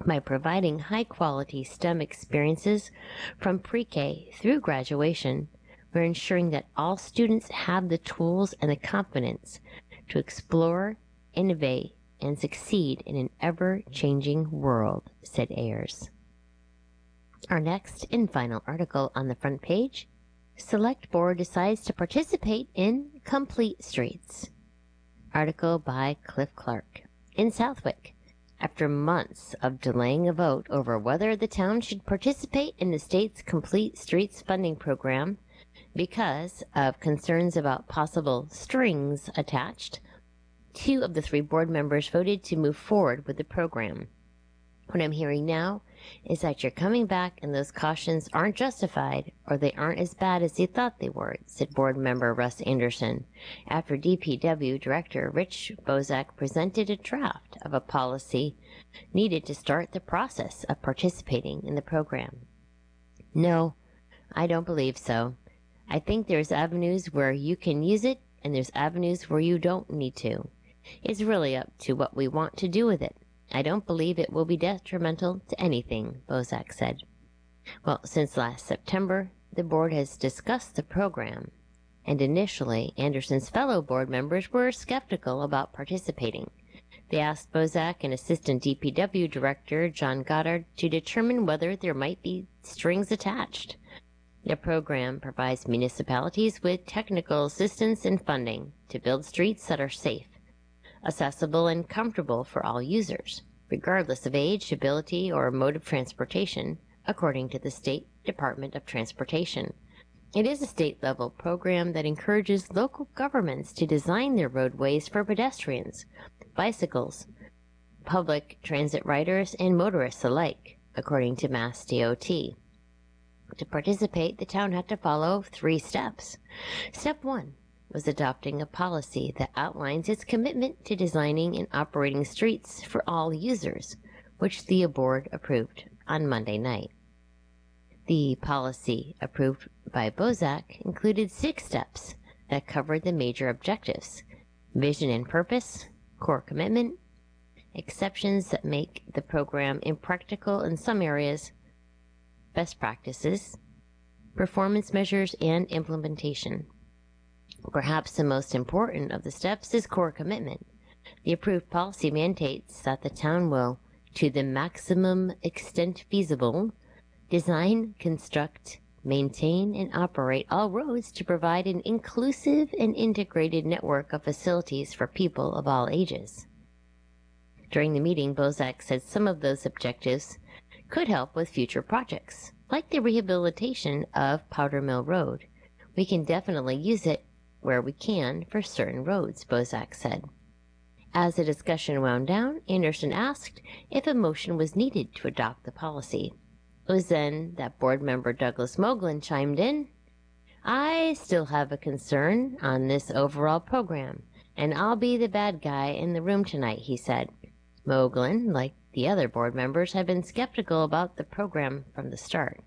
By providing high-quality STEM experiences from pre-K through graduation, we're ensuring that all students have the tools and the confidence to explore, innovate, and succeed in an ever-changing world, said Ayers. Our next and final article on the front page, Select Board decides to participate in Complete Streets. Article by Cliff Clark. In Southwick, after months of delaying a vote over whether the town should participate in the state's Complete Streets funding program because of concerns about possible strings attached, 2 of the 3 board members voted to move forward with the program. What I'm hearing now is that you're coming back and those cautions aren't justified or they aren't as bad as you thought they were, said board member Russ Anderson, after DPW Director Rich Bozak presented a draft of a policy needed to start the process of participating in the program. No, I don't believe so. I think there's avenues where you can use it and there's avenues where you don't need to. It's really up to what we want to do with it. I don't believe it will be detrimental to anything, Bozak said. Well, since last September, the board has discussed the program, and initially, Anderson's fellow board members were skeptical about participating. They asked Bozak and Assistant DPW Director John Goddard to determine whether there might be strings attached. The program provides municipalities with technical assistance and funding to build streets that are safe, accessible, and comfortable for all users, regardless of age, ability, or mode of transportation, according to the State Department of Transportation. It is a state-level program that encourages local governments to design their roadways for pedestrians, bicycles, public transit riders, and motorists alike, according to Mass DOT. To participate, the town had to follow 3 steps. Step 1 was adopting a policy that outlines its commitment to designing and operating streets for all users, which the board approved on Monday night. The policy approved by Bozak included 6 steps that covered the major objectives: vision and purpose, core commitment, exceptions that make the program impractical in some areas, best practices, performance measures, and implementation. Perhaps the most important of the steps is core commitment. The approved policy mandates that the town will, to the maximum extent feasible, design, construct, maintain, and operate all roads to provide an inclusive and integrated network of facilities for people of all ages. During the meeting, Bozak said some of those objectives could help with future projects, like the rehabilitation of Powder Mill Road. We can definitely use it where we can for certain roads, Bozak said. As the discussion wound down, Anderson asked if a motion was needed to adopt the policy. It was then that board member Douglas Moglen chimed in. I still have a concern on this overall program, and I'll be the bad guy in the room tonight, he said. Moglen, like the other board members, had been skeptical about the program from the start.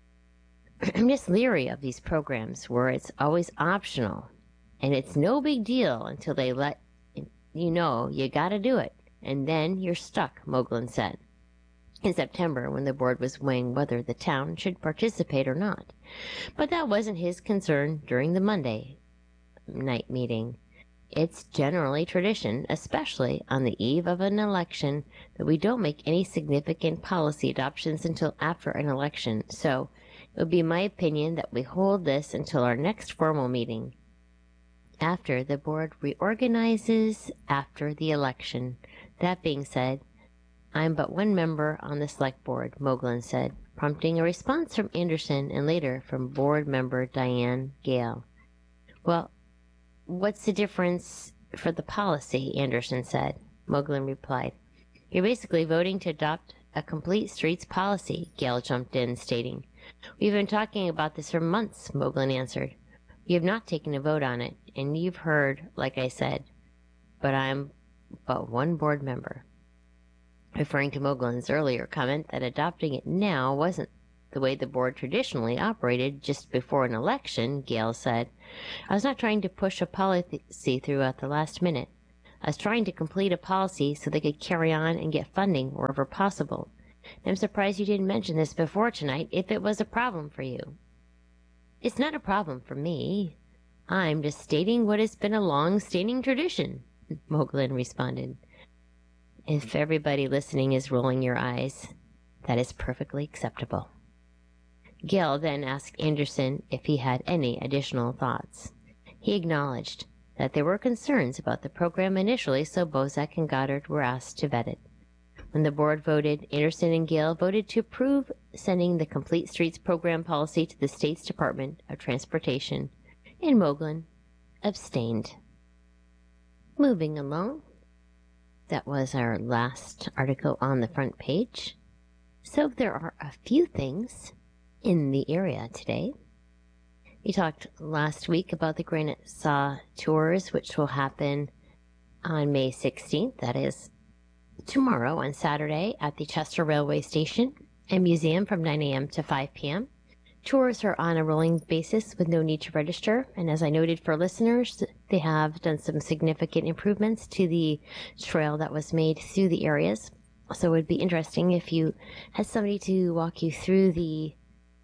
I'm just leery of these programs where it's always optional, and it's no big deal until they let you know you gotta do it, and then you're stuck, Moglen said. In September, when the board was weighing whether the town should participate or not. But that wasn't his concern during the Monday night meeting. It's generally tradition, especially on the eve of an election, that we don't make any significant policy adoptions until after an election, so it would be my opinion that we hold this until our next formal meeting, after the board reorganizes after the election. That being said, I'm but one member on the select board, Moglen said, prompting a response from Anderson and later from board member Diane Gale. Well, what's the difference for the policy? Anderson said. Moglen replied. You're basically voting to adopt a complete streets policy, Gale jumped in, stating. We've been talking about this for months, Moglen answered. We have not taken a vote on it, and you've heard, like I said, but I'm but one board member. Referring to Moglen's earlier comment that adopting it now wasn't the way the board traditionally operated just before an election, Gale said, I was not trying to push a policy through at the last minute. I was trying to complete a policy so they could carry on and get funding wherever possible. I'm surprised you didn't mention this before tonight if it was a problem for you. It's not a problem for me. I'm just stating what has been a long-standing tradition, Moglen responded. If everybody listening is rolling your eyes, that is perfectly acceptable. Gale then asked Anderson if he had any additional thoughts. He acknowledged that there were concerns about the program initially, so Bozak and Goddard were asked to vet it. When the board voted, Anderson and Gale voted to approve sending the Complete Streets program policy to the state's Department of Transportation, and Moglen abstained. Moving along, that was our last article on the front page. So there are a few things in the area today. We talked last week about the Granite Saw Tours, which will happen on May 16th. That is tomorrow on Saturday at the Chester Railway Station and Museum from 9 a.m. to 5 p.m. Tours are on a rolling basis with no need to register, and as I noted for listeners, they have done some significant improvements to the trail that was made through the areas. So it would be interesting if you had somebody to walk you through the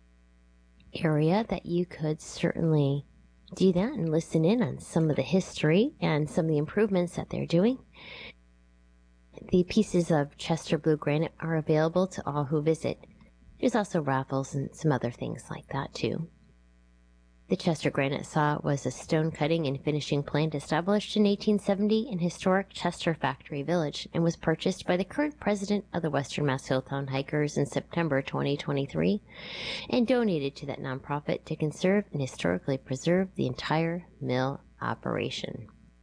area, that you could certainly do that and listen in on some of the history and some of the improvements that they're doing. The pieces of Chester Blue Granite are available to all who visit. There's also raffles and some other things like that too. The Chester Granite Saw was a stone cutting and finishing plant established in 1870 in historic Chester Factory Village and was purchased by the current president of the Western Mass Hilltown Hikers in September 2023 and donated to that nonprofit to conserve and historically preserve the entire mill operation.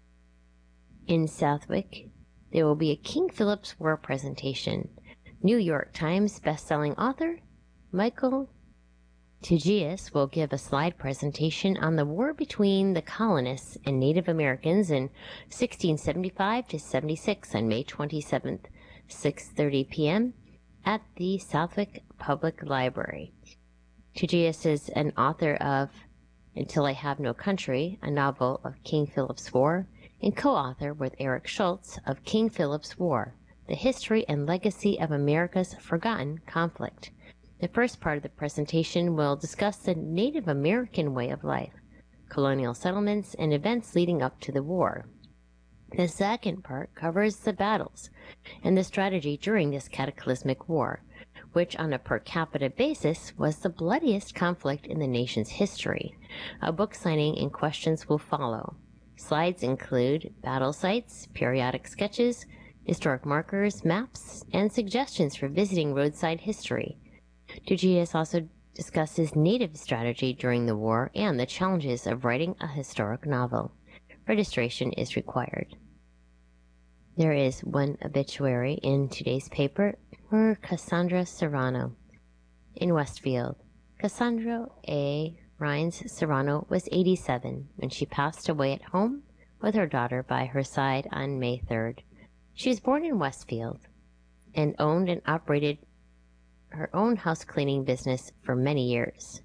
In Southwick, there will be a King Philip's War presentation. New York Times bestselling author Michael Tugias will give a slide presentation on the war between the colonists and Native Americans in 1675 to 76 on May 27th, 6:30 p.m. at the Southwick Public Library. Tugias is an author of Until I Have No Country, a novel of King Philip's War, and co-author with Eric Schultz of King Philip's War, The History and Legacy of America's Forgotten Conflict. The first part of the presentation will discuss the Native American way of life, colonial settlements, and events leading up to the war. The second part covers the battles and the strategy during this cataclysmic war, which on a per capita basis was the bloodiest conflict in the nation's history. A book signing and questions will follow. Slides include battle sites, periodic sketches, historic markers, maps, and suggestions for visiting roadside history. Tugias also discusses Native strategy during the war and the challenges of writing a historic novel. Registration is required. There is one obituary in today's paper for Cassandra Serrano in Westfield. Cassandra A. Rhines Serrano was 87 when she passed away at home with her daughter by her side on May 3rd. She was born in Westfield and owned and operated her own house cleaning business for many years.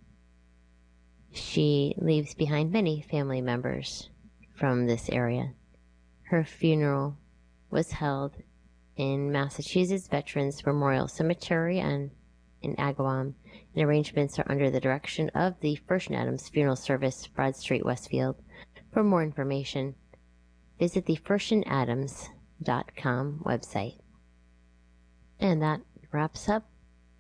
She leaves behind many family members from this area. Her funeral was held in Massachusetts Veterans Memorial Cemetery in Agawam, and arrangements are under the direction of the First Adams Funeral Service, Broad Street, Westfield. For more information, visit the firstandadams.com website. And that wraps up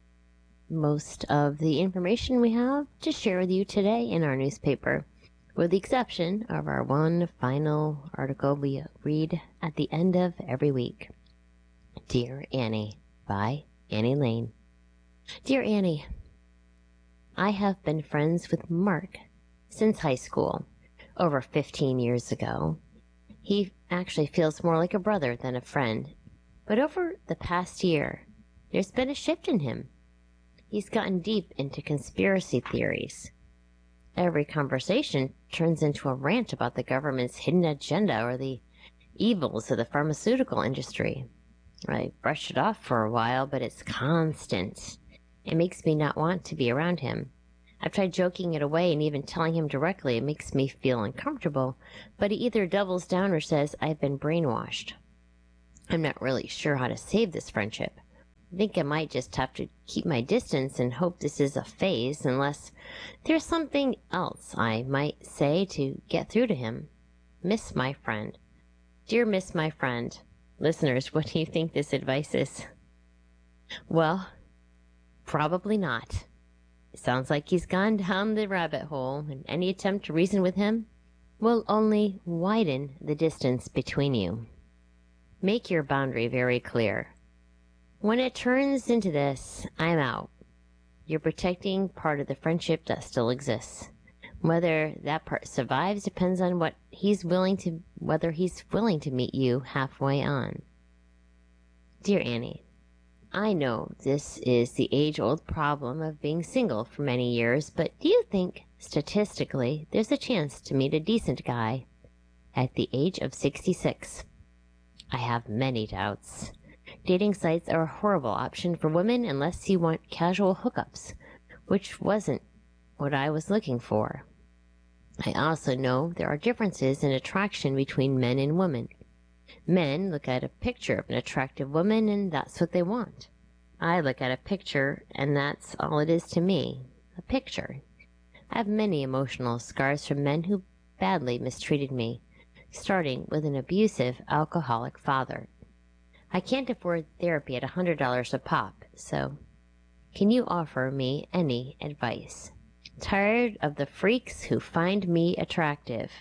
most of the information we have to share with you today in our newspaper, with the exception of our one final article we read at the end of every week. Dear Annie, by Annie Lane. Dear Annie, I have been friends with Mark since high school, over 15 years ago. He actually feels more like a brother than a friend, but over the past year, there's been a shift in him. He's gotten deep into conspiracy theories. Every conversation turns into a rant about the government's hidden agenda or the evils of the pharmaceutical industry. I brushed it off for a while, but it's constant. It makes me not want to be around him. I've tried joking it away and even telling him directly. It makes me feel uncomfortable, but he either doubles down or says I've been brainwashed. I'm not really sure how to save this friendship. I think I might just have to keep my distance and hope this is a phase, unless there's something else I might say to get through to him. Miss my friend. Dear Miss my friend. Listeners, what do you think this advice is? Well, probably not. It sounds like he's gone down the rabbit hole, and any attempt to reason with him will only widen the distance between you. Make your boundary very clear. When it turns into this, I'm out, you're protecting part of the friendship that still exists. Whether that part survives depends on whether he's willing to meet you halfway on. Dear Annie, I know this is the age-old problem of being single for many years, but do you think, statistically, there's a chance to meet a decent guy at the age of 66? I have many doubts. Dating sites are a horrible option for women unless you want casual hookups, which wasn't what I was looking for. I also know there are differences in attraction between men and women. Men look at a picture of an attractive woman and that's what they want. I look at a picture and that's all it is to me, a picture. I have many emotional scars from men who badly mistreated me, starting with an abusive alcoholic father. I can't afford therapy at $100 a pop, so can you offer me any advice? Tired of the freaks who find me attractive.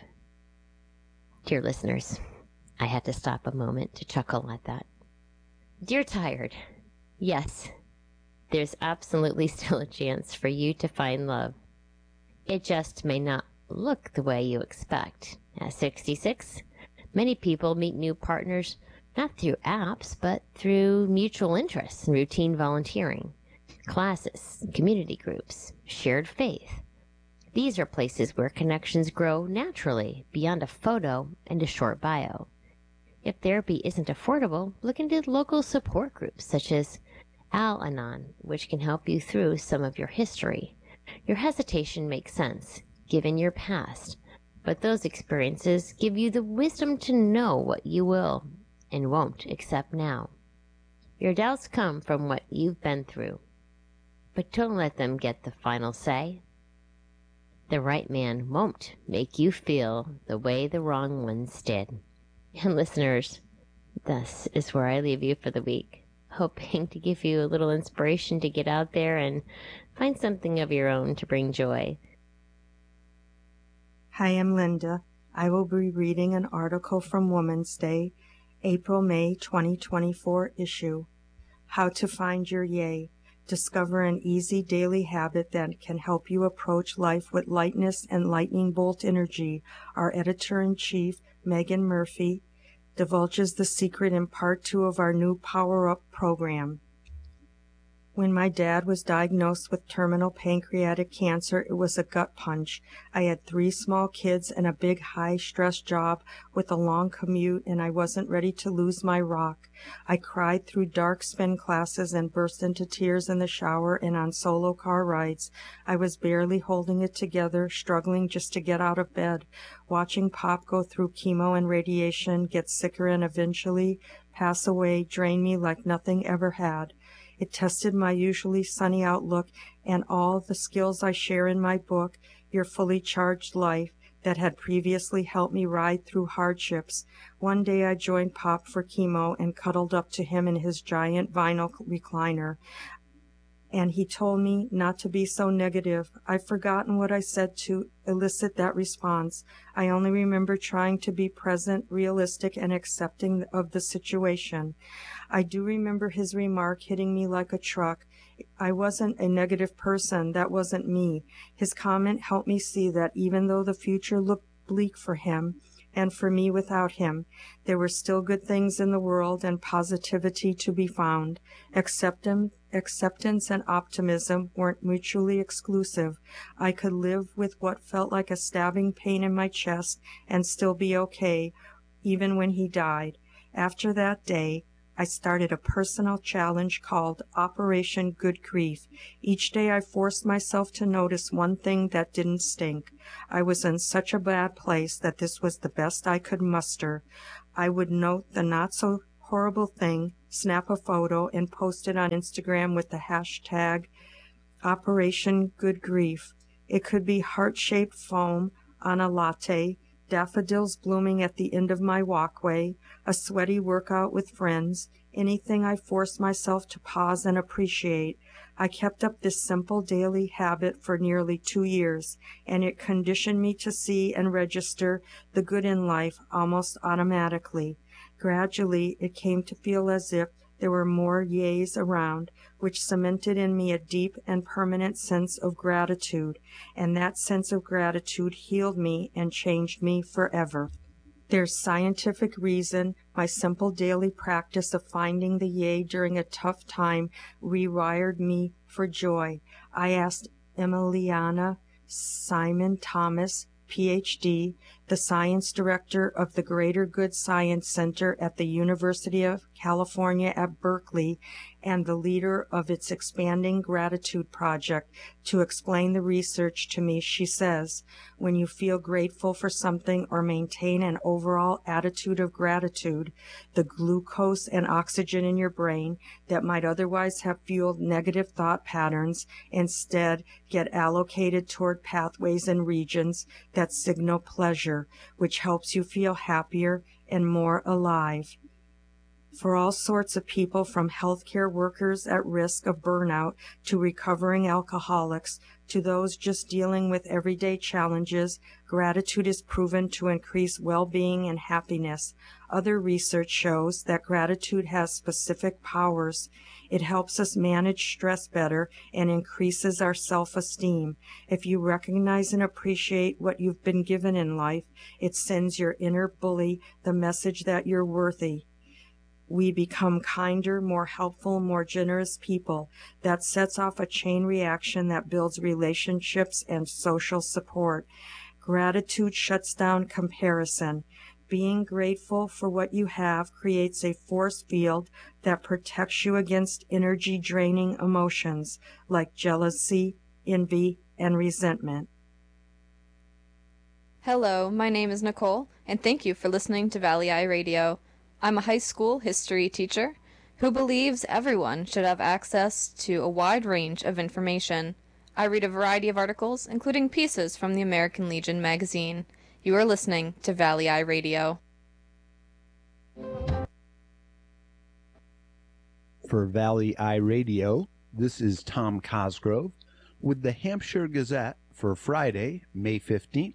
Dear listeners, I had to stop a moment to chuckle at that. Dear Tired, yes, there's absolutely still a chance for you to find love. It just may not look the way you expect. At 66, many people meet new partners not through apps, but through mutual interests and routine volunteering, classes, community groups, shared faith. These are places where connections grow naturally beyond a photo and a short bio. If therapy isn't affordable, look into local support groups such as Al-Anon, which can help you through some of your history. Your hesitation makes sense, given your past, but those experiences give you the wisdom to know what you will and won't accept now. Your doubts come from what you've been through, but don't let them get the final say. The right man won't make you feel the way the wrong ones did. And listeners, this is where I leave you for the week, hoping to give you a little inspiration to get out there and find something of your own to bring joy. Hi, I'm Linda. I will be reading an article from Woman's Day, April-May 2024 issue. How to Find Your Yay. Discover an easy daily habit that can help you approach life with lightness and lightning bolt energy. Our editor-in-chief, Megan Murphy, divulges the secret in part 2 of our new Power Up program. When my dad was diagnosed with terminal pancreatic cancer, it was a gut punch. I had 3 small kids and a big high-stress job with a long commute, and I wasn't ready to lose my rock. I cried through dark spin classes and burst into tears in the shower and on solo car rides. I was barely holding it together, struggling just to get out of bed. Watching Pop go through chemo and radiation, get sicker and eventually pass away, drained me like nothing ever had. It tested my usually sunny outlook and all the skills I share in my book, Your Fully Charged Life, that had previously helped me ride through hardships. One day I joined Pop for chemo and cuddled up to him in his giant vinyl recliner. And he told me not to be so negative. I've forgotten what I said to elicit that response. I only remember trying to be present, realistic, and accepting of the situation. I do remember his remark hitting me like a truck. I wasn't a negative person. That wasn't me. His comment helped me see that even though the future looked bleak for him, and for me without him, there were still good things in the world and positivity to be found. Acceptance and optimism weren't mutually exclusive. I could live with what felt like a stabbing pain in my chest and still be okay, even when he died. After that day, I started a personal challenge called Operation Good Grief. Each day I forced myself to notice one thing that didn't stink. I was in such a bad place that this was the best I could muster. I would note the not so horrible thing, snap a photo, and post it on Instagram with the hashtag Operation Good Grief. It could be heart-shaped foam on a latte, daffodils blooming at the end of my walkway, a sweaty workout with friends, anything I forced myself to pause and appreciate. I kept up this simple daily habit for nearly 2 years, and it conditioned me to see and register the good in life almost automatically. Gradually, it came to feel as if there were more yays around, which cemented in me a deep and permanent sense of gratitude, and that sense of gratitude healed me and changed me forever. There's scientific reason my simple daily practice of finding the yay during a tough time rewired me for joy. I asked Emiliana Simon Thomas, Ph.D., the science director of the Greater Good Science Center at the University of California at Berkeley and the leader of its Expanding Gratitude Project, to explain the research to me. She says, when you feel grateful for something or maintain an overall attitude of gratitude, the glucose and oxygen in your brain that might otherwise have fueled negative thought patterns instead get allocated toward pathways and regions that signal pleasure, which helps you feel happier and more alive. For all sorts of people, from healthcare workers at risk of burnout to recovering alcoholics to those just dealing with everyday challenges, gratitude is proven to increase well-being and happiness. Other research shows that gratitude has specific powers. It helps us manage stress better and increases our self-esteem. If you recognize and appreciate what you've been given in life, it sends your inner bully the message that you're worthy. We become kinder, more helpful, more generous people. That sets off a chain reaction that builds relationships and social support. Gratitude shuts down comparison. Being grateful for what you have creates a force field that protects you against energy-draining emotions like jealousy, envy, and resentment. Hello, my name is Nicole, and thank you for listening to Valley Eye Radio. I'm a high school history teacher who believes everyone should have access to a wide range of information. I read a variety of articles, including pieces from the American Legion magazine. You are listening to Valley Eye Radio. For Valley Eye Radio, this is Tom Cosgrove with the Hampshire Gazette for Friday, May 15th,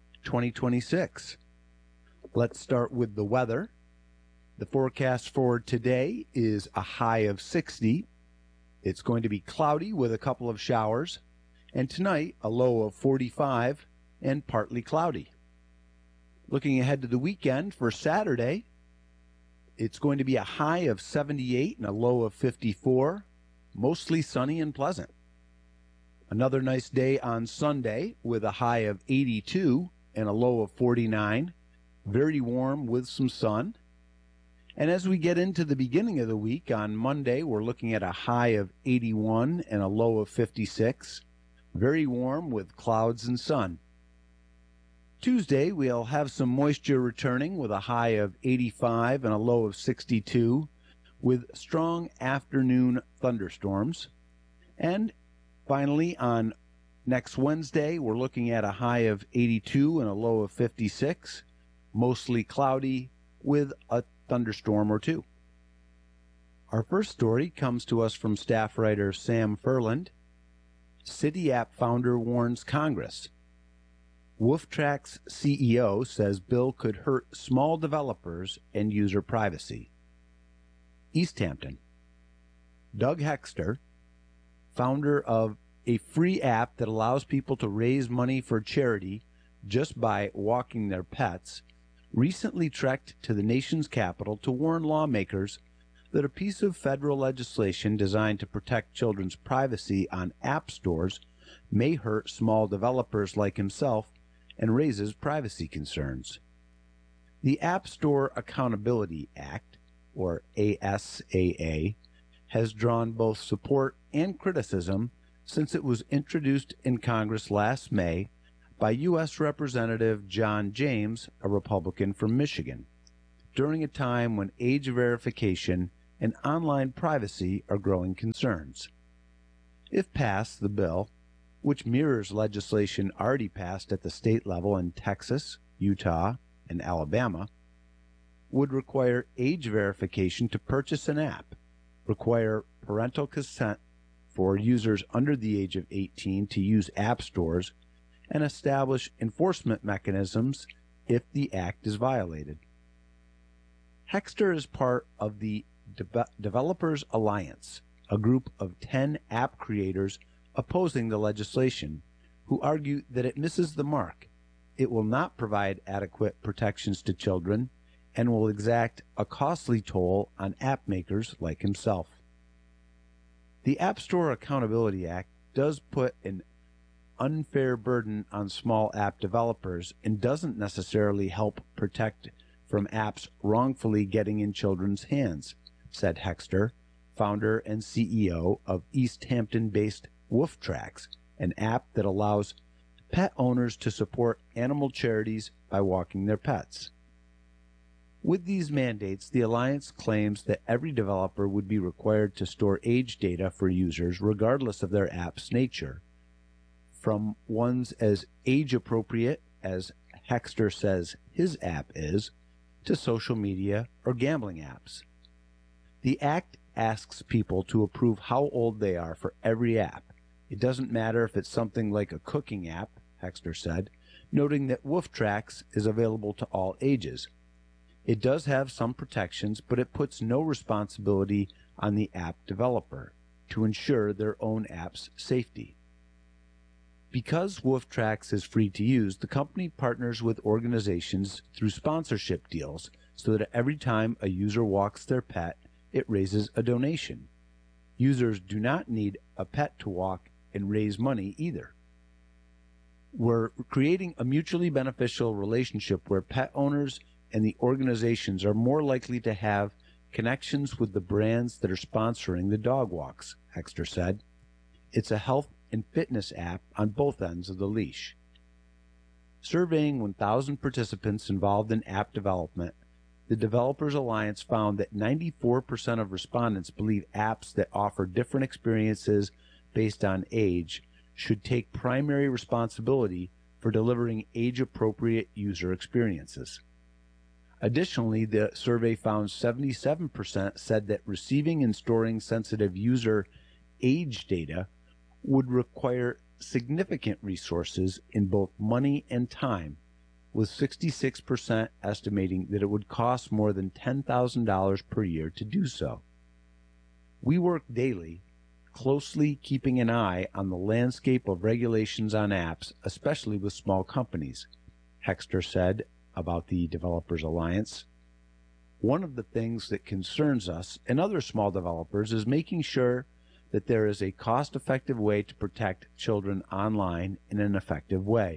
2026. Let's start with the weather. The forecast for today is a high of 60. It's going to be cloudy with a couple of showers. And tonight, a low of 45 and partly cloudy. Looking ahead to the weekend for Saturday, it's going to be a high of 78 and a low of 54, mostly sunny and pleasant. Another nice day on Sunday with a high of 82 and a low of 49, very warm with some sun. And as we get into the beginning of the week, on Monday, we're looking at a high of 81 and a low of 56, very warm with clouds and sun. Tuesday, we'll have some moisture returning with a high of 85 and a low of 62, with strong afternoon thunderstorms. And finally, on next Wednesday, we're looking at a high of 82 and a low of 56, mostly cloudy with a thunderstorm or two. Our first story comes to us from staff writer Sam Ferland. City App founder warns Congress. WoofTrack's CEO says bill could hurt small developers and user privacy. East Hampton. Doug Hexter, founder of a free app that allows people to raise money for charity just by walking their pets, recently trekked to the nation's capital to warn lawmakers that a piece of federal legislation designed to protect children's privacy on app stores may hurt small developers like himself and raises privacy concerns. The App Store Accountability Act, or ASAA, has drawn both support and criticism since it was introduced in Congress last May by U.S. Representative John James, a Republican from Michigan. during a time when age verification and online privacy are growing concerns. If passed, the bill, which mirrors legislation already passed at the state level in Texas, Utah, and Alabama, would require age verification to purchase an app, require parental consent for users under the age of 18 to use app stores, and establish enforcement mechanisms if the act is violated. Hexter is part of the Developers Alliance, a group of 10 app creators opposing the legislation, who argue that it misses the mark. It will not provide adequate protections to children and will exact a costly toll on app makers like himself. The App Store Accountability Act does put an unfair burden on small app developers and doesn't necessarily help protect from apps wrongfully getting in children's hands, said Hexter, founder and CEO of East Hampton-based Wolf Tracks, an app that allows pet owners to support animal charities by walking their pets. With these mandates, the Alliance claims that every developer would be required to store age data for users regardless of their app's nature, from ones as age-appropriate as Hexter says his app is, to social media or gambling apps. The Act asks people to approve how old they are for every app. It doesn't matter if it's something like a cooking app, Hexter said, noting that Wolf Tracks is available to all ages. It does have some protections, but it puts no responsibility on the app developer to ensure their own app's safety. Because Wolf Tracks is free to use, the company partners with organizations through sponsorship deals so that every time a user walks their pet, it raises a donation. Users do not need a pet to walk and raise money either. We're creating a mutually beneficial relationship where pet owners and the organizations are more likely to have connections with the brands that are sponsoring the dog walks, Hexter said. It's a health and fitness app on both ends of the leash. Surveying 1,000 participants involved in app development, the Developers Alliance found that 94% of respondents believe apps that offer different experiences based on age should take primary responsibility for delivering age-appropriate user experiences. Additionally, the survey found 77% said that receiving and storing sensitive user age data would require significant resources in both money and time, with 66% estimating that it would cost more than $10,000 per year to do so. We work daily, closely keeping an eye on the landscape of regulations on apps, especially with small companies, Hexter said about the Developers Alliance. One of the things that concerns us and other small developers is making sure that there is a cost-effective way to protect children online in an effective way.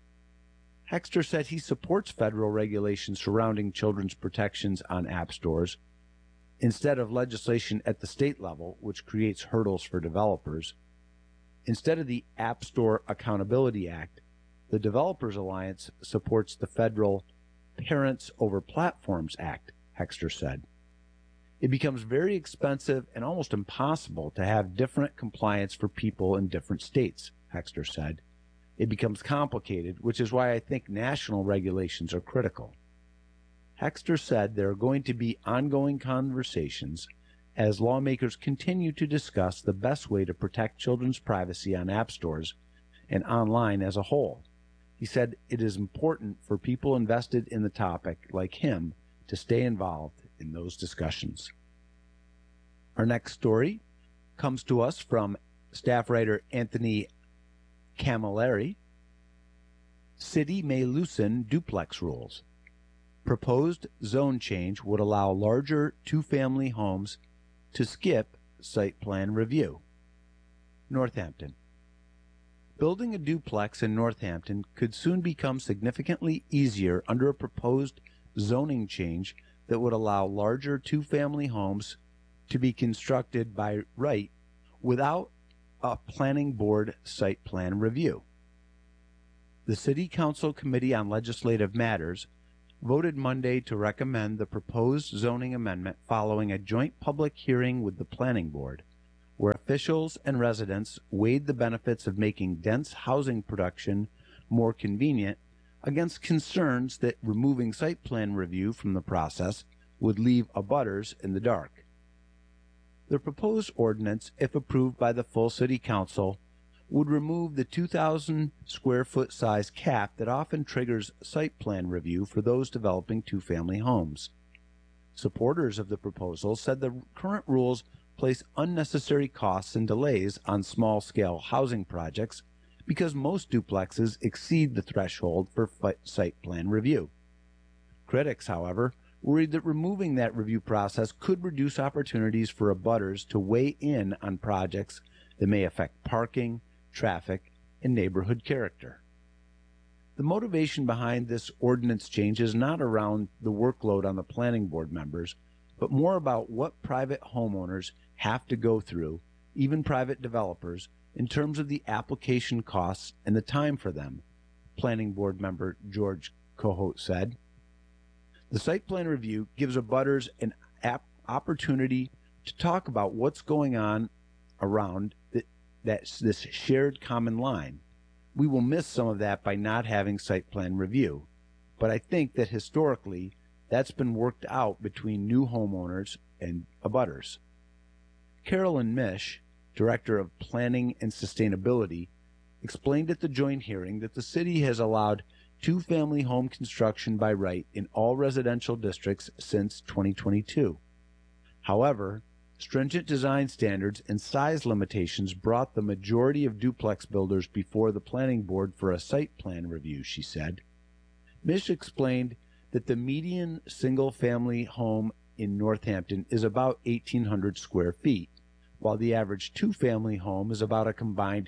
Hexter said he supports federal regulations surrounding children's protections on app stores instead of legislation at the state level, which creates hurdles for developers. Instead of the App Store Accountability Act, the Developers Alliance supports the federal Parents Over Platforms Act, Hexter said. It becomes very expensive and almost impossible to have different compliance for people in different states, Hexter said. It becomes complicated, which is why I think national regulations are critical. Hexter said there are going to be ongoing conversations as lawmakers continue to discuss the best way to protect children's privacy on app stores and online as a whole. He said it is important for people invested in the topic, like him, to stay involved in those discussions. Our next story comes to us from staff writer Anthony Camilleri. City may loosen duplex rules. Proposed zone change would allow larger two-family homes to skip site plan review. Northampton. Building a duplex in Northampton could soon become significantly easier under a proposed zoning change that would allow larger two-family homes to be constructed by right without a planning board site plan review. The City Council Committee on Legislative Matters voted Monday to recommend the proposed zoning amendment following a joint public hearing with the Planning Board, where officials and residents weighed the benefits of making dense housing production more convenient against concerns that removing site plan review from the process would leave abutters in the dark. The proposed ordinance, if approved by the full City Council, would remove the 2,000 square foot size cap that often triggers site plan review for those developing two-family homes. Supporters of the proposal said the current rules place unnecessary costs and delays on small-scale housing projects because most duplexes exceed the threshold for site plan review. Critics, however, worried that removing that review process could reduce opportunities for abutters to weigh in on projects that may affect parking, traffic, and neighborhood character. The motivation behind this ordinance change is not around the workload on the planning board members, but more about what private homeowners have to go through, even private developers, in terms of the application costs and the time for them, Planning Board member George Cohote said. The site plan review gives abutters an opportunity to talk about what's going on around this shared common line. We will miss some of that by not having site plan review, but I think that historically that's been worked out between new homeowners and abutters. Carolyn Mish, Director of Planning and Sustainability, explained at the joint hearing that the city has allowed two-family home construction by right in all residential districts since 2022. However, stringent design standards and size limitations brought the majority of duplex builders before the planning board for a site plan review, she said. Mish explained that the median single-family home in Northampton is about 1,800 square feet, while the average two-family home is about a combined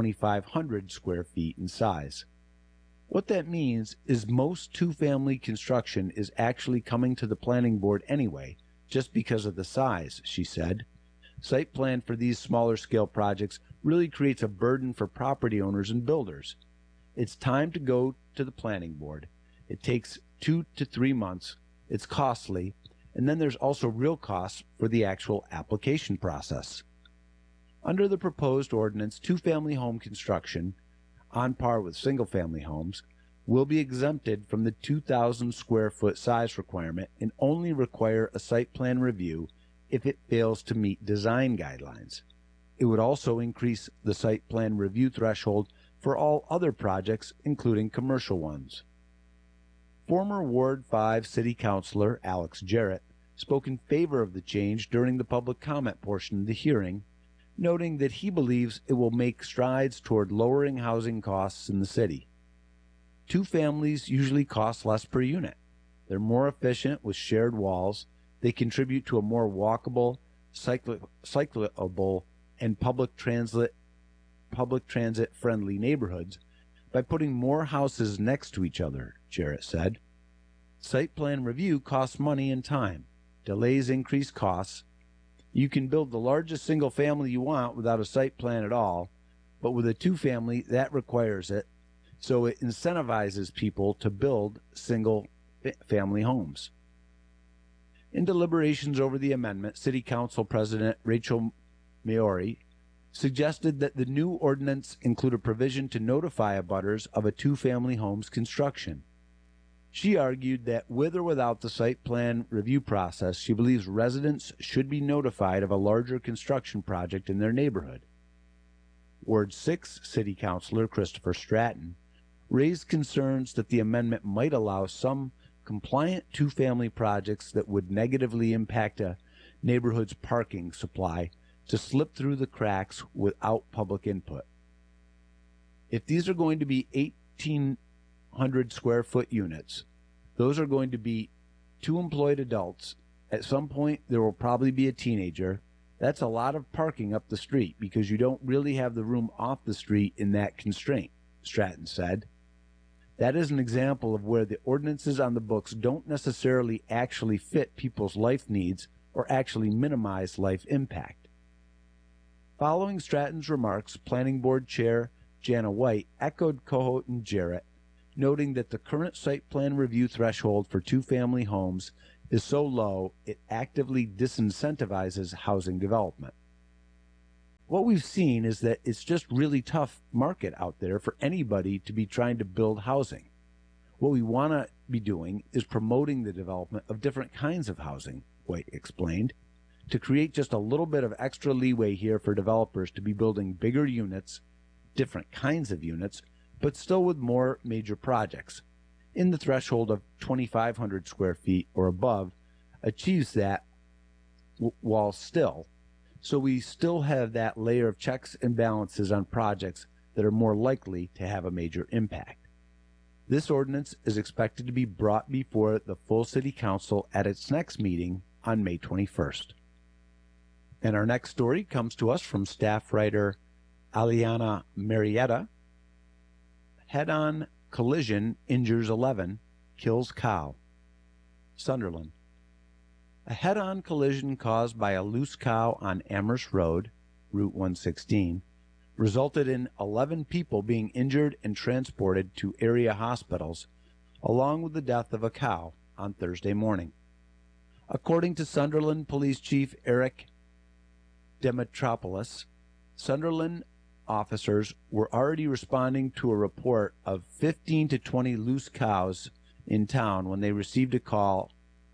2,500 square feet in size. What that means is most two-family construction is actually coming to the planning board anyway, just because of the size, she said. Site plan for these smaller scale projects really creates a burden for property owners and builders. It's time to go to the planning board. It takes 2 to 3 months. It's costly. And then there's also real costs for the actual application process. Under the proposed ordinance, two-family home construction, on par with single-family homes, will be exempted from the 2,000 square foot size requirement and only require a site plan review if it fails to meet design guidelines. It would also increase the site plan review threshold for all other projects, including commercial ones. Former Ward 5 City Councilor Alex Jarrett spoke in favor of the change during the public comment portion of the hearing, noting that he believes it will make strides toward lowering housing costs in the city. Two families usually cost less per unit. They're more efficient with shared walls. They contribute to a more walkable, cyclable, and public transit-friendly neighborhoods by putting more houses next to each other, Jarrett said. Site plan review costs money and time. Delays increase costs. You can build the largest single family you want without a site plan at all, but with a two-family, that requires it, so it incentivizes people to build single-family homes. In deliberations over the amendment, City Council President Rachel Maori suggested that the new ordinance include a provision to notify abutters of a two-family home's construction. She argued that with or without the site plan review process, she believes residents should be notified of a larger construction project in their neighborhood. Ward 6 City Councilor Christopher Stratton raised concerns that the amendment might allow some compliant two-family projects that would negatively impact a neighborhood's parking supply to slip through the cracks without public input. If these are going to be 1,800 square foot units, those are going to be two employed adults. At some point, there will probably be a teenager. That's a lot of parking up the street because you don't really have the room off the street in that constraint, Stratton said. That is an example of where the ordinances on the books don't necessarily actually fit people's life needs or actually minimize life impact. Following Stratton's remarks, Planning Board Chair Jana White echoed Cohote and Jarrett noting that the current site plan review threshold for two-family homes is so low it actively disincentivizes housing development. What we've seen is that it's just really tough market out there for anybody to be trying to build housing. What we want to be doing is promoting the development of different kinds of housing, White explained, to create just a little bit of extra leeway here for developers to be building bigger units, different kinds of units, but still with more major projects. In the threshold of 2,500 square feet or above achieves that while still. So we still have that layer of checks and balances on projects that are more likely to have a major impact. This ordinance is expected to be brought before the full City Council at its next meeting on May 21st. And our next story comes to us from staff writer Aliana Marietta. Head-on collision injures 11, kills cow. Sunderland. A head-on collision caused by a loose cow on Amherst Road, Route 116, resulted in 11 people being injured and transported to area hospitals, along with the death of a cow on Thursday morning. According to Sunderland Police Chief Eric Demetropoulos, Sunderland officers were already responding to a report of 15 to 20 loose cows in town when they received a call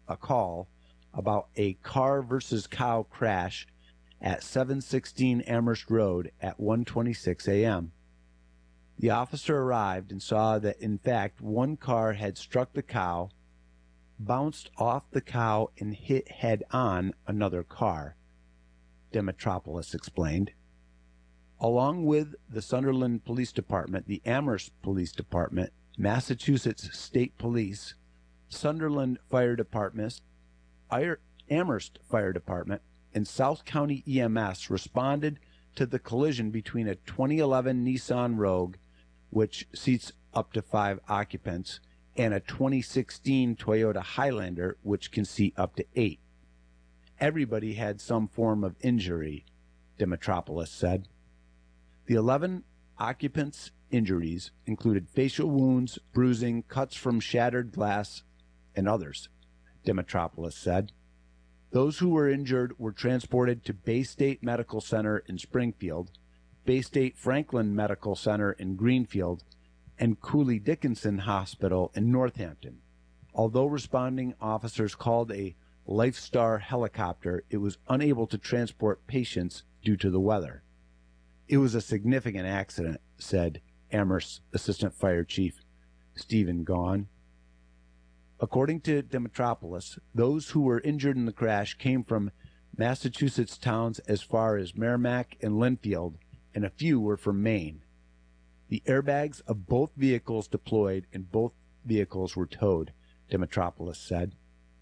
about a car versus cow crash at 716 Amherst Road at 1:26 a.m. The officer arrived and saw that, in fact, one car had struck the cow, bounced off the cow, and hit head-on another car, Demetropoulos explained. Along with the Sunderland Police Department, the Amherst Police Department, Massachusetts State Police, Sunderland Fire Department, Amherst Fire Department, and South County EMS responded to the collision between a 2011 Nissan Rogue, which seats up to 5 occupants, and a 2016 Toyota Highlander, which can seat up to 8. Everybody had some form of injury, Demetropoulos said. The 11 occupants' injuries included facial wounds, bruising, cuts from shattered glass, and others, Demetropoulos said. Those who were injured were transported to Bay State Medical Center in Springfield, Bay State Franklin Medical Center in Greenfield, and Cooley Dickinson Hospital in Northampton. Although responding officers called a Lifestar helicopter, it was unable to transport patients due to the weather. It was a significant accident, said Amherst Assistant Fire Chief Stephen Gaughan. According to Demetropoulos, those who were injured in the crash came from Massachusetts towns as far as Merrimack and Linfield, and a few were from Maine. The airbags of both vehicles deployed and both vehicles were towed, Demetropoulos said.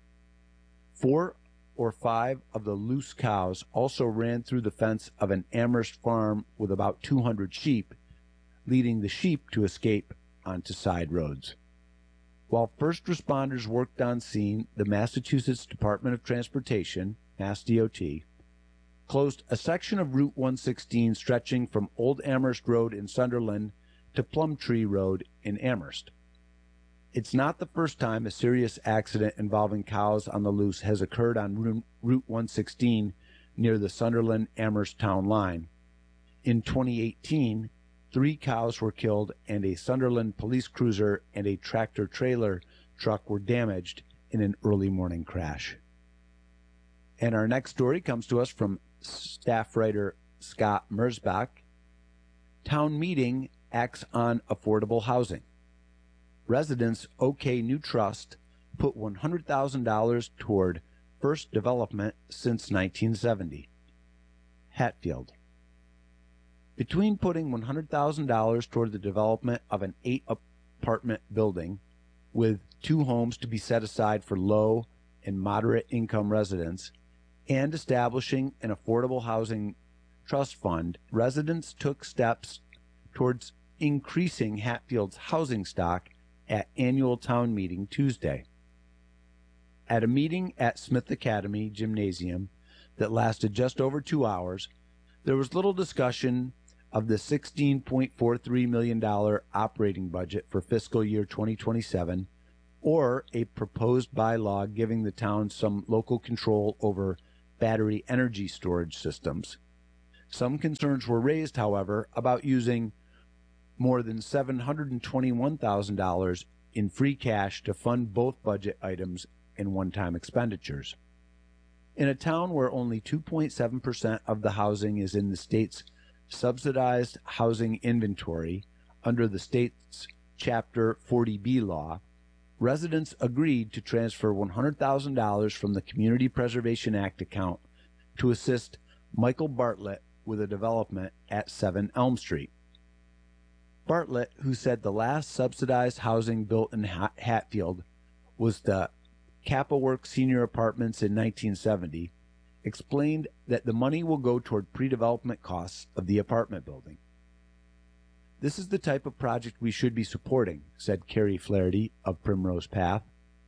4 or 5 of the loose cows also ran through the fence of an Amherst farm with about 200 sheep, leading the sheep to escape onto side roads. While first responders worked on scene, the Massachusetts Department of Transportation, MassDOT, closed a section of Route 116 stretching from Old Amherst Road in Sunderland to Plumtree Road in Amherst. It's not the first time a serious accident involving cows on the loose has occurred on Route 116 near the Sunderland-Amherst town line. In 2018, 3 cows were killed and a Sunderland police cruiser and a tractor-trailer truck were damaged in an early morning crash. And our next story comes to us from staff writer Scott Merzbach. Town meeting acts on affordable housing. Residents OK New Trust put $100,000 toward first development since 1970. Hatfield. Between putting $100,000 toward the development of an 8-apartment building with 2 homes to be set aside for low and moderate income residents and establishing an affordable housing trust fund, residents took steps towards increasing Hatfield's housing stock at annual town meeting Tuesday. At a meeting at Smith Academy Gymnasium that lasted just over 2 hours, there was little discussion of the $16.43 million operating budget for fiscal year 2027, or a proposed bylaw giving the town some local control over battery energy storage systems. Some concerns were raised, however, about using more than $721,000 in free cash to fund both budget items and one-time expenditures. In a town where only 2.7% of the housing is in the state's subsidized housing inventory under the state's Chapter 40B law, residents agreed to transfer $100,000 from the Community Preservation Act account to assist Michael Bartlett with a development at 7 Elm Street. Bartlett, who said the last subsidized housing built in Hatfield was the Kappa Works Senior Apartments in 1970, explained that the money will go toward pre-development costs of the apartment building. This is the type of project we should be supporting, said Carrie Flaherty of Primrose Path.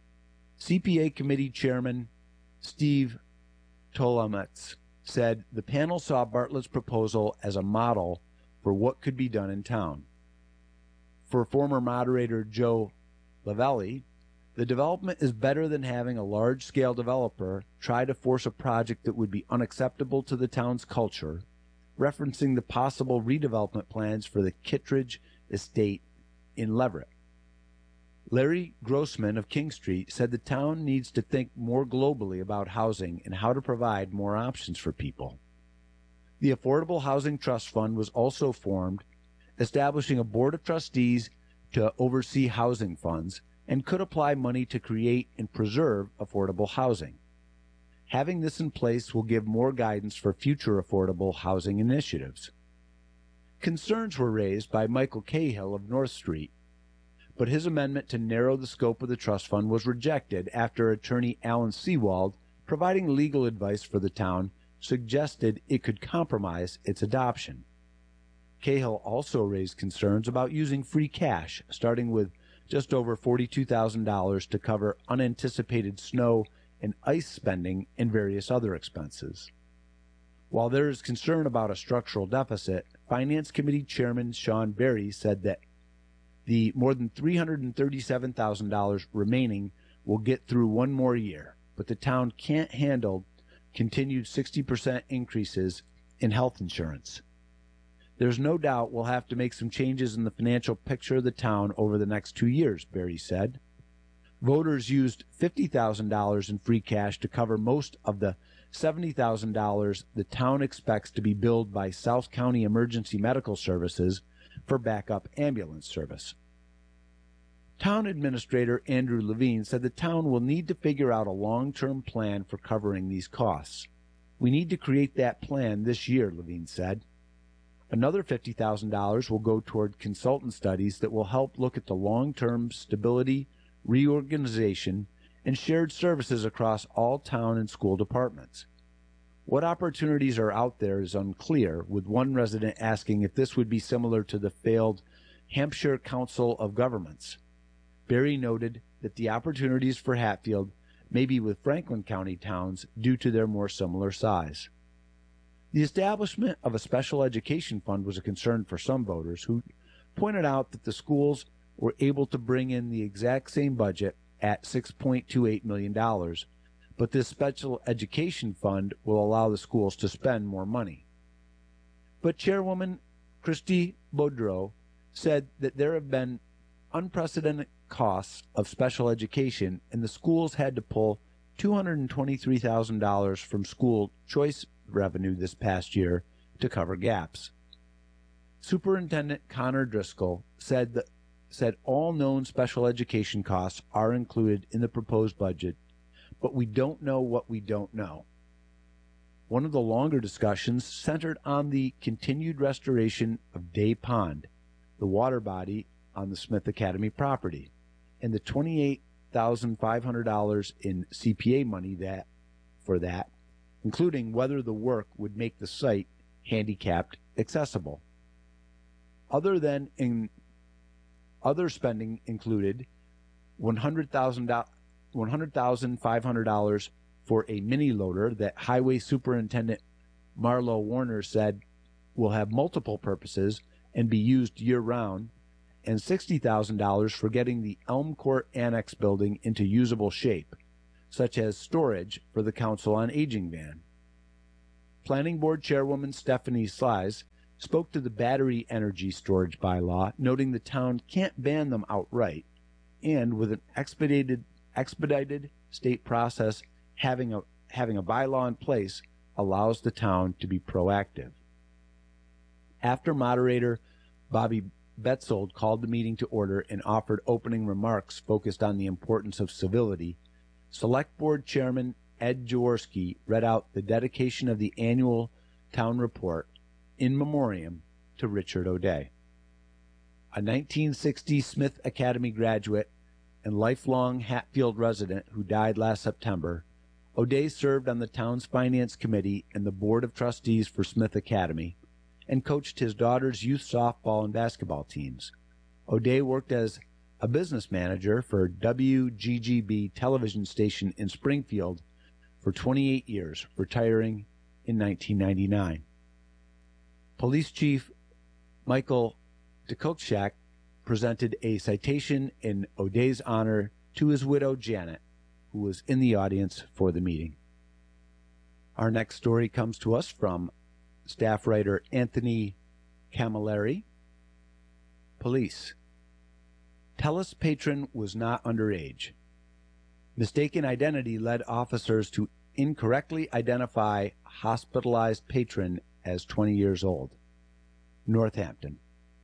CPA Committee Chairman Steve Tolometz said the panel saw Bartlett's proposal as a model for what could be done in town. For former moderator Joe Lavelli, the development is better than having a large-scale developer try to force a project that would be unacceptable to the town's culture, referencing the possible redevelopment plans for the Kittredge estate in Leverett. Larry Grossman of King Street said the town needs to think more globally about housing and how to provide more options for people. The Affordable Housing Trust Fund was also formed, establishing a board of trustees to oversee housing funds and could apply money to create and preserve affordable housing. Having this in place will give more guidance for future affordable housing initiatives. Concerns were raised by Michael Cahill of North Street, but his amendment to narrow the scope of the trust fund was rejected after attorney Alan Seawald, providing legal advice for the town, suggested it could compromise its adoption. Cahill also raised concerns about using free cash, starting with just over $42,000 to cover unanticipated snow and ice spending and various other expenses. While there is concern about a structural deficit, Finance Committee Chairman Sean Berry said that the more than $337,000 remaining will get through one more year, but the town can't handle continued 60% increases in health insurance. There's no doubt we'll have to make some changes in the financial picture of the town over the next 2 years, Berry said. Voters used $50,000 in free cash to cover most of the $70,000 the town expects to be billed by South County Emergency Medical Services for backup ambulance service. Town Administrator Andrew Levine said the town will need to figure out a long-term plan for covering these costs. We need to create that plan this year, Levine said. Another $50,000 will go toward consultant studies that will help look at the long-term stability, reorganization, and shared services across all town and school departments. What opportunities are out there is unclear, with one resident asking if this would be similar to the failed Hampshire Council of Governments. Berry noted that the opportunities for Hatfield may be with Franklin County towns due to their more similar size. The establishment of a special education fund was a concern for some voters, who pointed out that the schools were able to bring in the exact same budget at $6.28 million, but this special education fund will allow the schools to spend more money. But Chairwoman Christy Boudreau said that there have been unprecedented costs of special education, and the schools had to pull $223,000 from school choice revenue this past year to cover gaps. Superintendent Connor Driscoll said all known special education costs are included in the proposed budget, but we don't know what we don't know. One of the longer discussions centered on the continued restoration of Day Pond, the water body on the Smith Academy property, and the $28,500 in CPA money for that, including whether the work would make the site handicapped accessible. Other spending included $100,500 for a mini loader that Highway Superintendent Marlo Warner said will have multiple purposes and be used year-round, and $60,000 for getting the Elm Court Annex building into usable shape, such as storage for the Council on Aging van. Planning Board Chairwoman Stephanie Slies spoke to the battery energy storage bylaw, noting the town can't ban them outright, and with an expedited state process, having a bylaw in place allows the town to be proactive. After moderator Bobby Betzold called the meeting to order and offered opening remarks focused on the importance of civility, Select Board Chairman Ed Jaworski read out the dedication of the annual town report in memoriam to Richard O'Day. A 1960 Smith Academy graduate and lifelong Hatfield resident who died last September, O'Day served on the town's finance committee and the board of trustees for Smith Academy and coached his daughter's youth softball and basketball teams. O'Day worked as a business manager for WGGB television station in Springfield for 28 years, retiring in 1999. Police Chief Michael Dekokshak presented a citation in O'Day's honor to his widow Janet, who was in the audience for the meeting. Our next story comes to us from staff writer Anthony Camilleri. Police. Tellus patron was not underage. Mistaken identity led officers to incorrectly identify hospitalized patron as 20 years old. Northampton.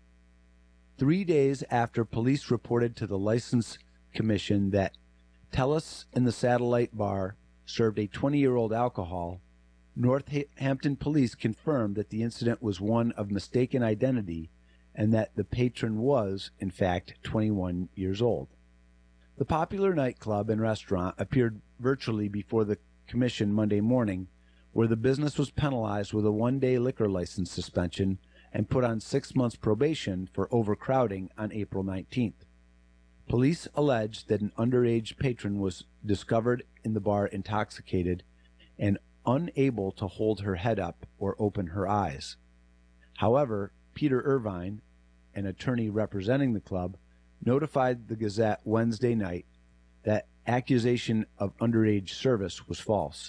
3 days after police reported to the License Commission that Tellus in the Satellite Bar served a 20-year-old alcohol, Northampton police confirmed that the incident was one of mistaken identity and that the patron was, in fact, 21 years old. The popular nightclub and restaurant appeared virtually before the commission Monday morning, where the business was penalized with a one-day liquor license suspension and put on 6 months probation for overcrowding on April 19th. Police alleged that an underage patron was discovered in the bar intoxicated and unable to hold her head up or open her eyes. However, Peter Irvine, an attorney representing the club, notified the Gazette Wednesday night that accusation of underage service was false.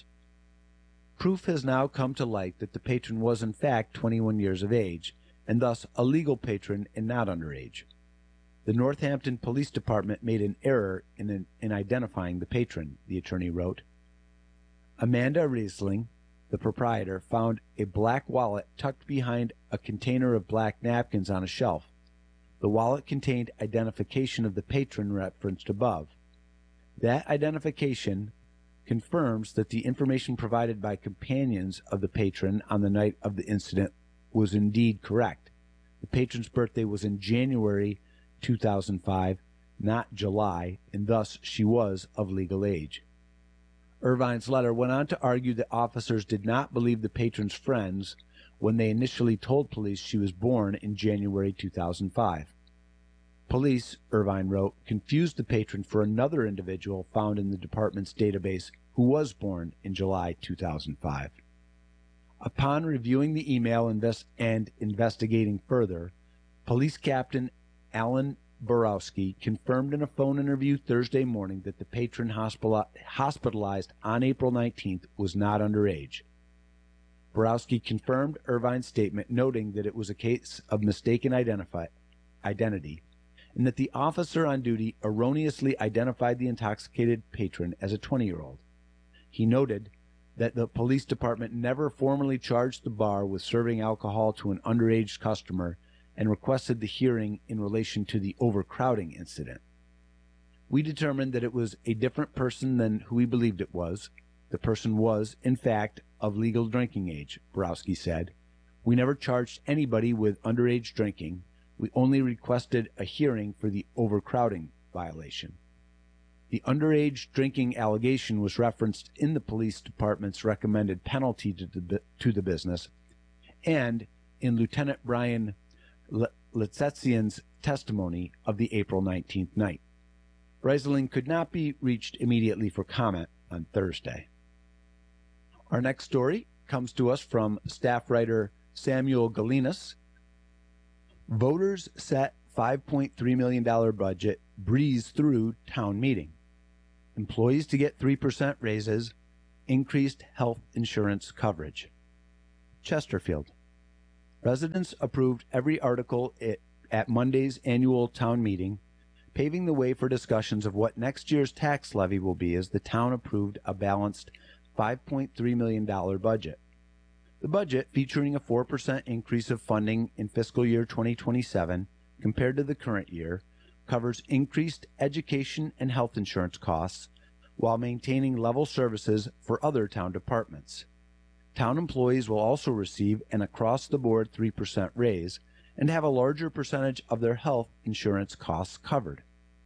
Proof has now come to light that the patron was in fact 21 years of age, and thus a legal patron and not underage. The Northampton Police Department made an error in identifying the patron, the attorney wrote. Amanda Riesling, the proprietor, found a black wallet tucked behind a container of black napkins on a shelf. The wallet contained identification of the patron referenced above. That identification confirms that the information provided by companions of the patron on the night of the incident was indeed correct. The patron's birthday was in January 2005, not July, and thus she was of legal age. Irvine's letter went on to argue that officers did not believe the patron's friends when they initially told police she was born in January 2005. Police, Irvine wrote, confused the patron for another individual found in the department's database who was born in July 2005. Upon reviewing the email and investigating further, Police Captain Alan Borowski confirmed in a phone interview Thursday morning that the patron hospitalized on April 19th was not underage. Borowski confirmed Irvine's statement, noting that it was a case of mistaken identity, and that the officer on duty erroneously identified the intoxicated patron as a 20-year-old. He noted that the police department never formally charged the bar with serving alcohol to an underage customer and requested the hearing in relation to the overcrowding incident. We determined that it was a different person than who we believed it was. The person was, in fact, of legal drinking age, Borowski said. We never charged anybody with underage drinking. We only requested a hearing for the overcrowding violation. The underage drinking allegation was referenced in the police department's recommended penalty to the business and in Lieutenant Brian Litzetzian's testimony of the April 19th night. Reisling could not be reached immediately for comment on Thursday. Our next story comes to us from staff writer Samuel Galinas. Voters set $5.3 million budget breeze through town meeting. Employees to get 3% raises, increased health insurance coverage. Chesterfield. Residents approved every article at Monday's annual town meeting, paving the way for discussions of what next year's tax levy will be as the town approved a balanced $5.3 million budget. The budget, featuring a 4% increase of funding in fiscal year 2027 compared to the current year, covers increased education and health insurance costs while maintaining level services for other town departments. Town employees will also receive an across-the-board 3% raise and have a larger percentage of their health insurance costs covered.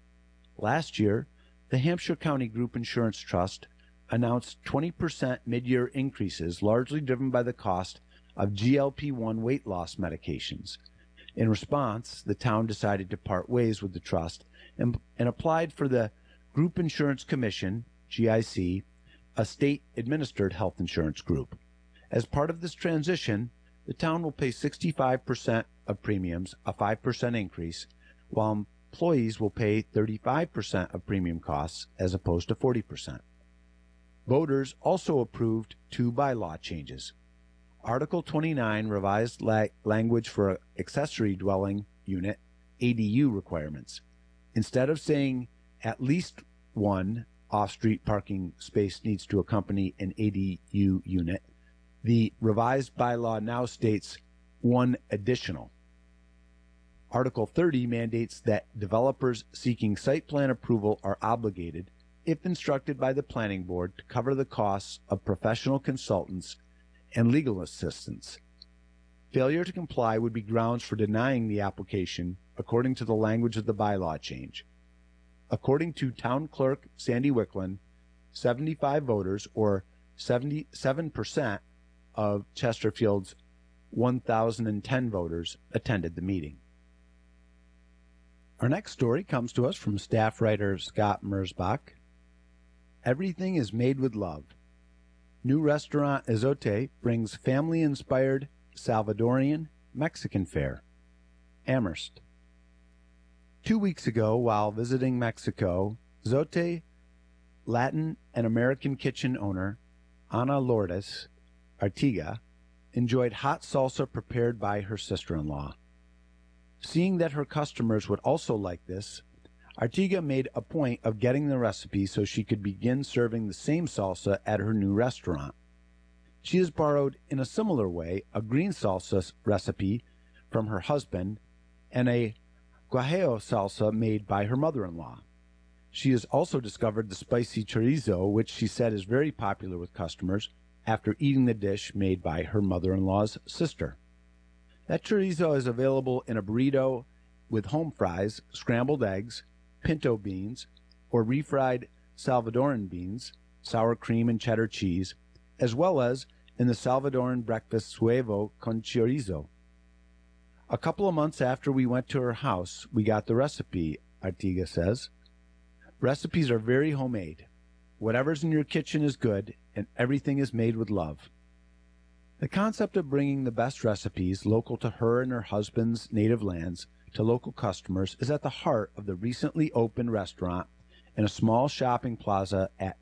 Last year, the Hampshire County Group Insurance Trust announced 20% mid-year increases, largely driven by the cost of GLP-1 weight loss medications. In response, the town decided to part ways with the trust and applied for the Group Insurance Commission, GIC, a state-administered health insurance group. As part of this transition, the town will pay 65% of premiums, a 5% increase, while employees will pay 35% of premium costs as opposed to 40%. Voters also approved 2 bylaw changes. Article 29 revised language for accessory dwelling unit ADU requirements. Instead of saying at least one off-street parking space needs to accompany an ADU unit, the revised bylaw now states one additional. Article 30 mandates that developers seeking site plan approval are obligated, if instructed by the planning board, to cover the costs of professional consultants and legal assistance. Failure to comply would be grounds for denying the application according to the language of the bylaw change. According to Town Clerk Sandy Wicklund, 75 voters, or 77% of Chesterfield's 1,010 voters, attended the meeting. Our next story comes to us from staff writer Scott Merzbach. Everything is made with love. New restaurant Ezote brings family-inspired Salvadorian Mexican fare. Amherst. 2 weeks ago, while visiting Mexico, Ezote Latin and American kitchen owner Ana Lourdes Artiga enjoyed hot salsa prepared by her sister-in-law. Seeing that her customers would also like this, Artiga made a point of getting the recipe so she could begin serving the same salsa at her new restaurant. She has borrowed, in a similar way, a green salsa recipe from her husband and a guajillo salsa made by her mother-in-law. She has also discovered the spicy chorizo, which she said is very popular with customers after eating the dish made by her mother-in-law's sister. That chorizo is available in a burrito with home fries, scrambled eggs, pinto beans, or refried Salvadoran beans, sour cream and cheddar cheese, as well as in the Salvadoran breakfast huevo con chorizo. A couple of months after we went to her house, we got the recipe, Artiga says. Recipes are very homemade. Whatever's in your kitchen is good, and everything is made with love. The concept of bringing the best recipes local to her and her husband's native lands to local customers is at the heart of the recently opened restaurant in a small shopping plaza at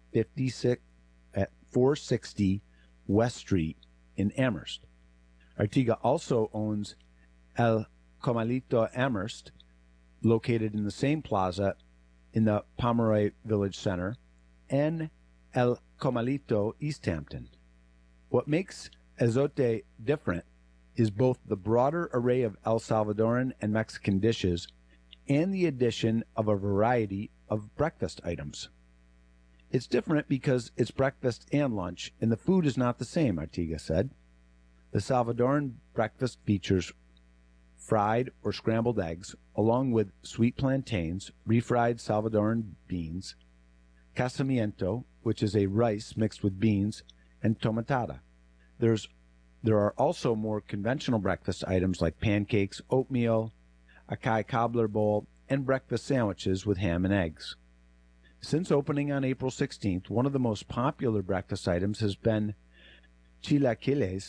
460 West Street in Amherst. Artiga also owns El Comalito Amherst, located in the same plaza in the Pomeroy Village Center, and El Comalito East Hampton. What makes Ezote different is both the broader array of El Salvadoran and Mexican dishes and the addition of a variety of breakfast items. It's different because it's breakfast and lunch, and the food is not the same, Artiga said. The Salvadoran breakfast features fried or scrambled eggs, along with sweet plantains, refried Salvadoran beans, casamiento, which is a rice mixed with beans, and tomatada. There are also more conventional breakfast items like pancakes, oatmeal, a Kai cobbler bowl, and breakfast sandwiches with ham and eggs. Since opening on April 16th, one of the most popular breakfast items has been chilaquiles,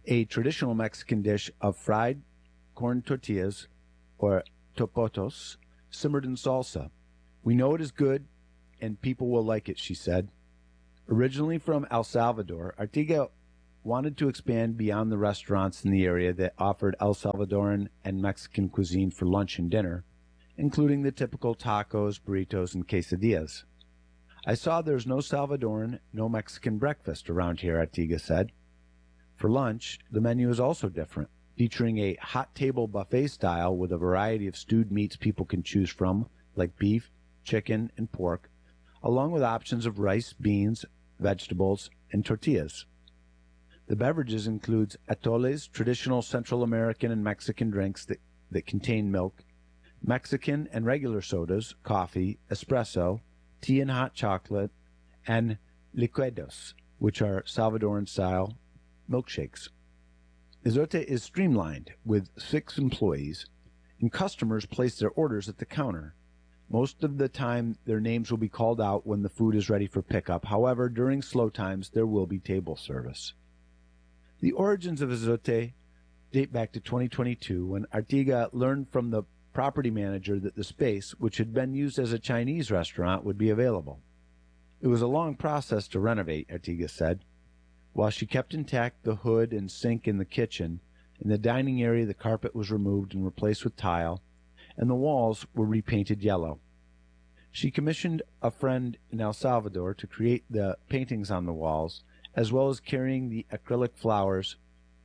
a traditional Mexican dish of fried corn tortillas, or topotos, simmered in salsa. We know it is good, and people will like it, she said. Originally from El Salvador, Artiga wanted to expand beyond the restaurants in the area that offered El Salvadoran and Mexican cuisine for lunch and dinner, including the typical tacos, burritos, and quesadillas. I saw there's no Salvadoran, no Mexican breakfast around here, Artiga said. For lunch, the menu is also different, featuring a hot table buffet style with a variety of stewed meats people can choose from, like beef, chicken, and pork, along with options of rice, beans, vegetables, and tortillas. The beverages includes atoles, traditional Central American and Mexican drinks that contain milk, Mexican and regular sodas, coffee, espresso, tea and hot chocolate, and liquedos, which are Salvadoran-style milkshakes. Ezote is streamlined with 6 employees, and customers place their orders at the counter. Most of the time, their names will be called out when the food is ready for pickup. However, during slow times, there will be table service. The origins of Ezote date back to 2022, when Artiga learned from the property manager that the space, which had been used as a Chinese restaurant, would be available. It was a long process to renovate, Artiga said. While she kept intact the hood and sink in the kitchen, in the dining area the carpet was removed and replaced with tile, and the walls were repainted yellow. She commissioned a friend in El Salvador to create the paintings on the walls, as well as carrying the acrylic flowers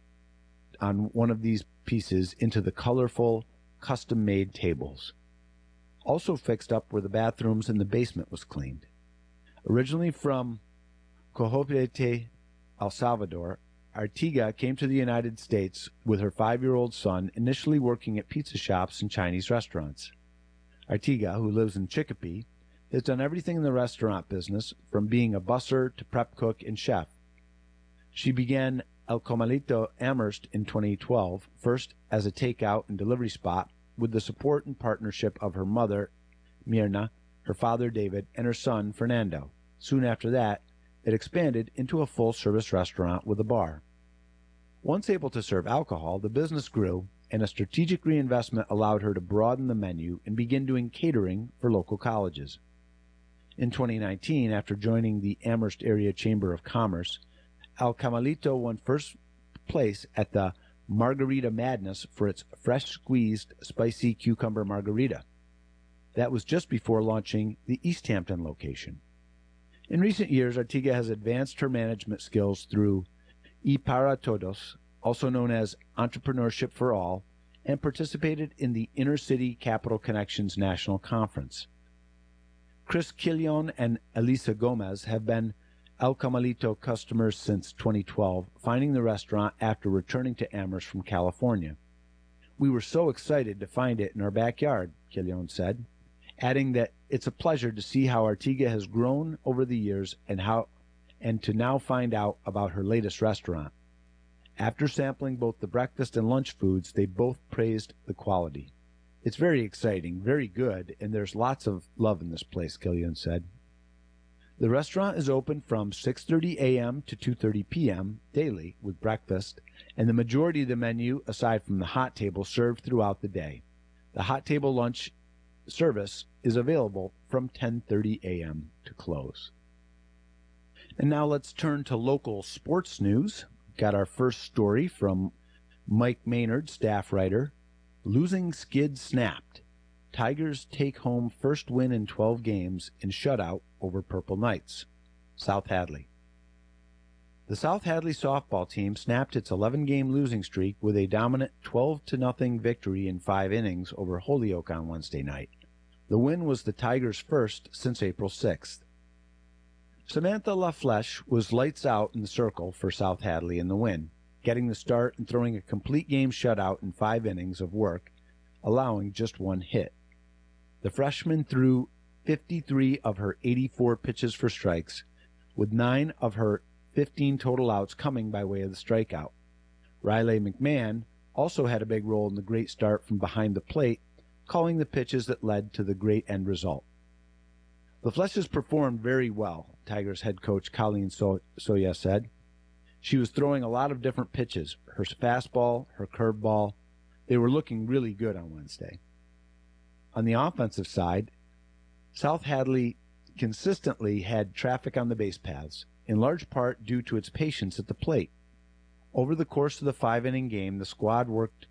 on one of these pieces into the colorful, custom-made tables. Also fixed up were the bathrooms, and the basement was cleaned. Originally from Cojutepe, El Salvador, Artiga came to the United States with her 5-year-old son, initially working at pizza shops and Chinese restaurants. Artiga, who lives in Chicopee, has done everything in the restaurant business, from being a busser to prep cook and chef. She began El Comalito Amherst in 2012, first as a takeout and delivery spot, with the support and partnership of her mother, Mirna, her father, David, and her son, Fernando. Soon after that, it expanded into a full-service restaurant with a bar. Once able to serve alcohol, the business grew, and a strategic reinvestment allowed her to broaden the menu and begin doing catering for local colleges. In 2019, after joining the Amherst Area Chamber of Commerce, El Camalito won first place at the Margarita Madness for its fresh-squeezed spicy cucumber margarita. That was just before launching the East Hampton location. In recent years, Artiga has advanced her management skills through Y Para Todos, also known as Entrepreneurship for All, and participated in the Inner City Capital Connections National Conference. Chris Quillon and Elisa Gomez have been El Camalito customers since 2012, finding the restaurant after returning to Amherst from California. We were so excited to find it in our backyard, Quillon said, adding that it's a pleasure to see how Artiga has grown over the years and to now find out about her latest restaurant. After sampling both the breakfast and lunch foods, they both praised the quality. It's very exciting, very good, and there's lots of love in this place, Quillon said. The restaurant is open from 6:30 a.m. to 2:30 p.m. daily with breakfast, and the majority of the menu, aside from the hot table, served throughout the day. The hot table lunch service is available from 10:30 a.m. to close. And now let's turn to local sports news. Got our first story from Mike Maynard, staff writer. Losing skid snapped. Tigers take home first win in 12 games in shutout over Purple Knights. South Hadley. The South Hadley softball team snapped its 11-game losing streak with a dominant 12-0 victory in 5 innings over Holyoke on Wednesday night. The win was the Tigers' first since April 6th. Samantha LaFlèche was lights out in the circle for South Hadley in the win, getting the start and throwing a complete game shutout in 5 innings of work, allowing just 1 hit. The freshman threw 53 of her 84 pitches for strikes, with 9 of her 15 total outs coming by way of the strikeout. Riley McMahon also had a big role in the great start from behind the plate, calling the pitches that led to the great end result. The Fleshes performed very well, Tigers head coach Colleen Soya said. She was throwing a lot of different pitches, her fastball, her curveball. They were looking really good on Wednesday. On the offensive side, South Hadley consistently had traffic on the base paths, in large part due to its patience at the plate. Over the course of the 5-inning game, the squad worked